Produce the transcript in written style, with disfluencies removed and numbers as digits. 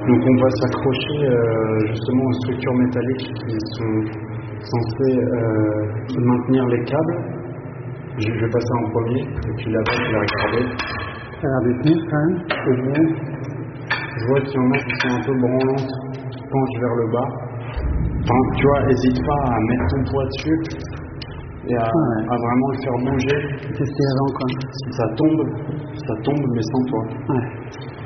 Donc on va s'accrocher justement aux structures métalliques qui sont censées maintenir les câbles. Je vais passer en premier, et puis là-bas je vais regarder. Ça a l'air de tenir quand même, c'est bien. Je vois qu'il y en a qui sont un peu branlantes, qui penchent vers le bas. Enfin, tu vois, n'hésite pas à mettre ton poids dessus et à vraiment le faire bouger. Tester avant quoi. Si ça tombe, mais sans toi. Ouais.